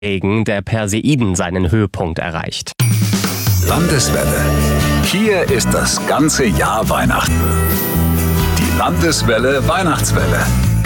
Regen der Perseiden seinen Höhepunkt erreicht. Landeswelle. Hier ist das ganze Jahr Weihnachten. Die Landeswelle Weihnachtswelle.